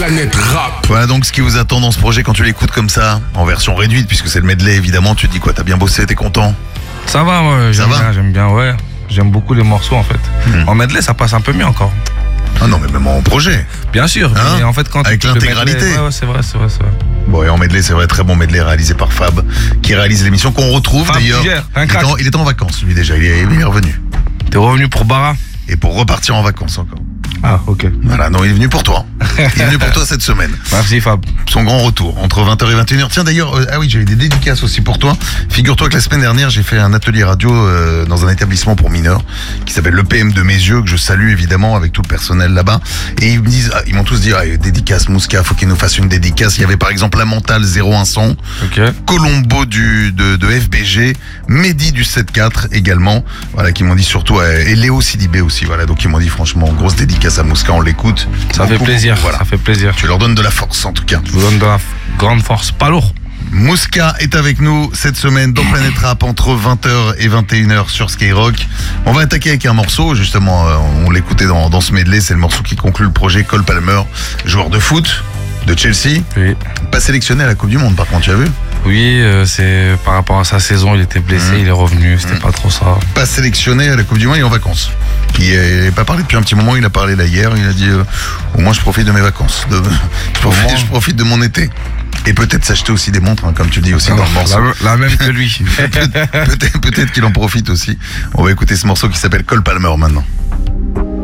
Planète Rap. Voilà donc ce qui vous attend dans ce projet quand tu l'écoutes comme ça, en version réduite, puisque c'est le medley évidemment. Tu te dis quoi, t'as bien bossé, t'es content? Ça va, ouais, j'aime bien, ouais. J'aime beaucoup les morceaux en fait. En medley, ça passe un peu mieux encore. Ah non, mais même en projet. Bien sûr, Hein, mais en fait quand avec tu écoutes le l'intégralité. medley, ouais, c'est vrai. Bon, et en medley, c'est vrai, très bon medley réalisé par Fab, qui réalise l'émission, qu'on retrouve Fab, d'ailleurs. tu gères, un crack. Il était en vacances, lui déjà, il est revenu. T'es revenu pour Bara? Et pour repartir en vacances encore. Ah, ok. Voilà, non, il est venu pour toi. Il est venu pour toi cette semaine. Merci Fab. Son grand retour, entre 20h et 21h. Tiens d'ailleurs, ah oui, j'avais des dédicaces aussi pour toi. Figure-toi que la semaine dernière, j'ai fait un atelier radio dans un établissement pour mineurs qui s'appelle le PM de mes yeux, que je salue évidemment avec tout le personnel là-bas. Et ils me disent, ils m'ont tous dit, dédicace Mouska, faut qu'il nous fasse une dédicace. Il y avait par exemple La Mentale 0100, Ok. Colombo de FBG, Mehdi du 7-4 également, voilà, qui m'ont dit surtout, et Léo Sidibé aussi, voilà, donc ils m'ont dit franchement, grosse dédicace à Mouska, on l'écoute. Ça fait plaisir, voilà. ça fait plaisir. Tu leur donnes de la force en tout cas. Je vous donne de la grande force, pas lourd. Mouska est avec nous cette semaine dans Planète Rap entre 20h et 21h sur Skyrock. On va attaquer avec un morceau, justement, on l'écoutait dans ce medley, c'est le morceau qui conclut le projet. Cole Palmer, joueur de foot de Chelsea, Oui. pas sélectionné à la Coupe du Monde par contre, tu as vu? Oui, c'est par rapport à sa saison, il était blessé, il est revenu, c'était pas trop ça. Pas sélectionné à la Coupe du Monde, il est en vacances. Il n'a pas parlé depuis un petit moment, il a parlé là hier, il a dit au moins je profite de mes vacances, je profite de mon été. Et peut-être s'acheter aussi des montres, hein, comme tu dis aussi dans le morceau. La même que lui. Peut-être qu'il en profite aussi. On va écouter ce morceau qui s'appelle Cole Palmer maintenant.